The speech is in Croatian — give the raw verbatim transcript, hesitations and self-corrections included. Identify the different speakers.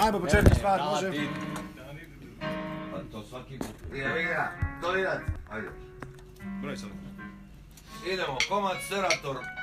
Speaker 1: Ajmo po četiri stvari, može.
Speaker 2: Pa to svaki put. Jevi ga, to idat. Ajde.
Speaker 1: Broj sad.
Speaker 2: Idemo, komad Serator.